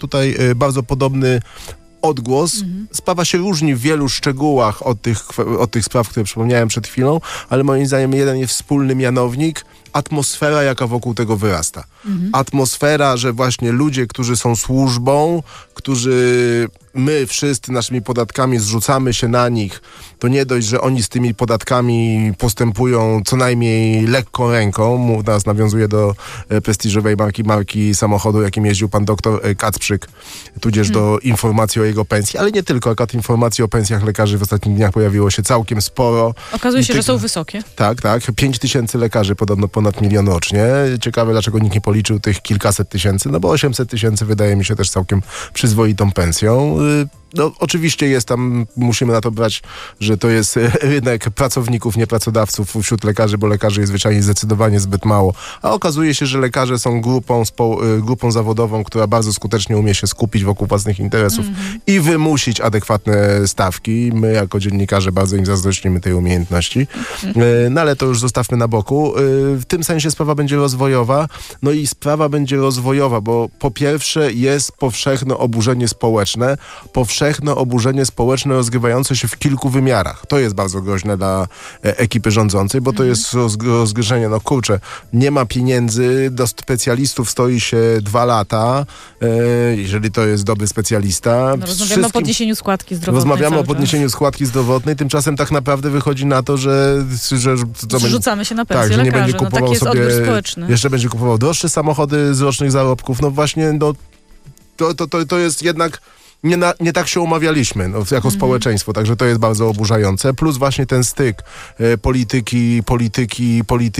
tutaj bardzo podobny odgłos. Sprawa się różni w wielu szczegółach od tych spraw, które przypomniałem przed chwilą, ale moim zdaniem jeden jest wspólny mianownik, atmosfera, jaka wokół tego wyrasta. Atmosfera, że właśnie ludzie, którzy są służbą, którzy my wszyscy naszymi podatkami zrzucamy się na nich, to nie dość, że oni z tymi podatkami postępują co najmniej lekką ręką. Teraz nawiązuje do prestiżowej marki samochodu, jakim jeździł pan doktor Kacprzyk, tudzież do informacji o jego pensji, ale nie tylko. Akurat informacji o pensjach lekarzy w ostatnich dniach pojawiło się całkiem sporo. Okazuje się, że są wysokie. Tak. 5 000 lekarzy, podobno ponad 1 milion rocznie. Ciekawe, dlaczego nikt nie policzył tych kilkaset tysięcy, no bo 800 000 wydaje mi się też całkiem przyzwoitą pensją. No, oczywiście jest tam, musimy na to brać, że to jest rynek pracowników, nie pracodawców wśród lekarzy, bo lekarzy jest zwyczajnie zdecydowanie zbyt mało. A okazuje się, że lekarze są grupą zawodową, która bardzo skutecznie umie się skupić wokół własnych interesów i wymusić adekwatne stawki. My jako dziennikarze bardzo im zazdrościmy tej umiejętności. No ale to już zostawmy na boku. W tym sensie sprawa będzie rozwojowa. No i sprawa będzie rozwojowa, bo po pierwsze jest powszechne oburzenie społeczne, rozgrywające się w kilku wymiarach. To jest bardzo groźne dla ekipy rządzącej, bo to jest rozgryzienie, no kurczę, nie ma pieniędzy, do specjalistów stoi się 2 lata, jeżeli to jest dobry specjalista. No, rozmawiamy o podniesieniu składki zdrowotnej. Rozmawiamy o podniesieniu składki zdrowotnej, tymczasem tak naprawdę wychodzi na to, że rzucamy się na pensję że lekarzy. nie będzie kupował taki jest sobie, odbiór społeczny. Jeszcze będzie kupował droższe samochody z rocznych zarobków. No właśnie, to jest jednak nie tak się umawialiśmy jako społeczeństwo, także to jest bardzo oburzające. Plus właśnie ten styk polityki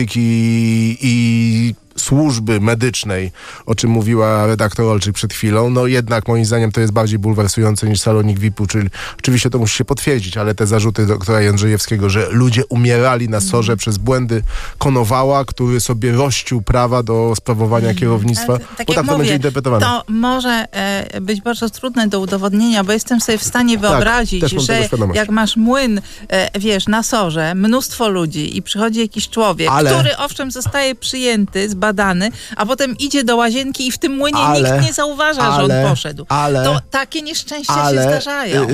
i służby medycznej, o czym mówiła redaktor Olczyk przed chwilą, no jednak moim zdaniem to jest bardziej bulwersujące niż salonik VIP-u, czyli oczywiście to musi się potwierdzić, ale te zarzuty doktora Jędrzejewskiego, że ludzie umierali na SOR-ze przez błędy Konowała, który sobie rościł prawa do sprawowania kierownictwa, tak bo tak to będzie interpretowane. To może być bardzo trudne do udowodnienia, bo jestem sobie w stanie wyobrazić, że jak masz młyn, na SOR-ze, mnóstwo ludzi i przychodzi jakiś człowiek, który owszem zostaje przyjęty, zbadany, a potem idzie do łazienki i w tym młynie nikt nie zauważa, że on poszedł. To takie nieszczęścia się zdarzają.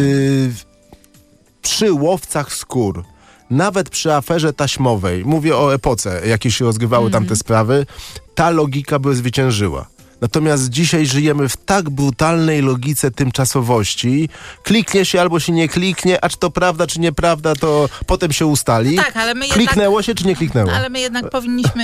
Przy łowcach skór, nawet przy aferze taśmowej, mówię o epoce, jakie się rozgrywały tamte sprawy, ta logika by zwyciężyła. Natomiast dzisiaj żyjemy w tak brutalnej logice tymczasowości. Kliknie się albo się nie kliknie, a czy to prawda, czy nieprawda, to potem się ustali. No tak, ale my kliknęło się, czy nie kliknęło? Ale my jednak powinniśmy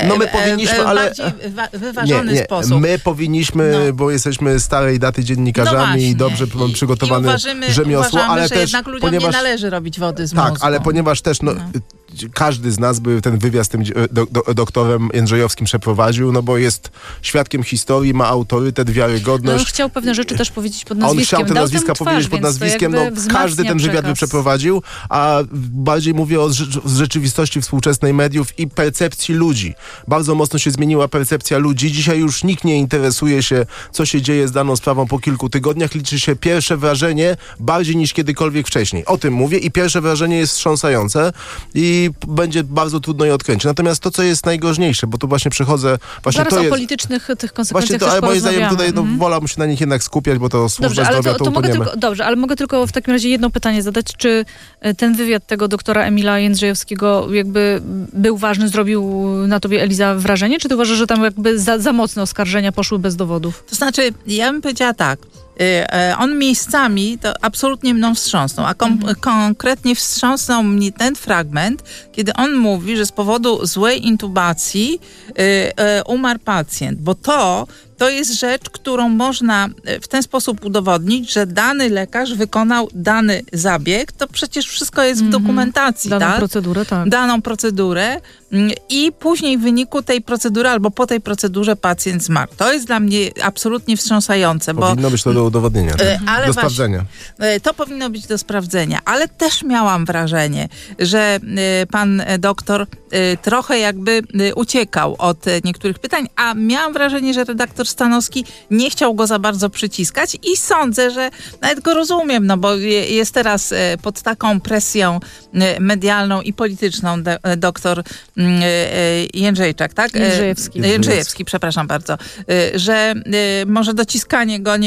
ale bardziej wyważony sposób. My powinniśmy, bo jesteśmy starej daty dziennikarzami i dobrze przygotowane rzemiosło, ale że też jednak ludziom nie należy robić wody z mózgu. Tak, ale ponieważ też każdy z nas by ten wywiad z tym doktorem Jędrzejowskim przeprowadził, no bo jest świadkiem historii, ma autorytet, wiarygodność. No, on chciał pewne rzeczy też powiedzieć pod nazwiskiem. On chciał te nazwiska powiedzieć pod nazwiskiem, każdy ten wywiad by przeprowadził, a bardziej mówię o rzeczywistości współczesnej mediów i percepcji ludzi. Bardzo mocno się zmieniła percepcja ludzi. Dzisiaj już nikt nie interesuje się, co się dzieje z daną sprawą po kilku tygodniach. Liczy się pierwsze wrażenie bardziej niż kiedykolwiek wcześniej. O tym mówię i pierwsze wrażenie jest wstrząsające i będzie bardzo trudno je odkręcić. Natomiast to, co jest najgroźniejsze, bo tu właśnie przychodzę... Zaraz o politycznych tych konsekwencjach też ale moim zdaniem tutaj wolałbym się na nich jednak skupiać, bo to służba zdrowia to utoniemy. Ale mogę tylko w takim razie jedno pytanie zadać. Czy ten wywiad tego doktora Emila Jędrzejewskiego jakby był ważny, zrobił na tobie, Eliza, wrażenie? Czy ty uważasz, że tam jakby za mocno oskarżenia poszły bez dowodów? To znaczy, ja bym powiedziała tak. On miejscami to absolutnie mną wstrząsnął, a konkretnie wstrząsnął mnie ten fragment, kiedy on mówi, że z powodu złej intubacji umarł pacjent, bo to jest rzecz, którą można w ten sposób udowodnić, że dany lekarz wykonał dany zabieg, to przecież wszystko jest w dokumentacji. Daną procedurę i później w wyniku tej procedury albo po tej procedurze pacjent zmarł. To jest dla mnie absolutnie wstrząsające. Powinno być to do udowodnienia, do sprawdzenia. To powinno być do sprawdzenia, ale też miałam wrażenie, że pan doktor trochę jakby uciekał od niektórych pytań, a miałam wrażenie, że redaktor Stanowski nie chciał go za bardzo przyciskać i sądzę, że nawet go rozumiem, no bo jest teraz pod taką presją medialną i polityczną doktor Jędrzejczak, tak? Jędrzejewski, przepraszam bardzo, że może dociskanie go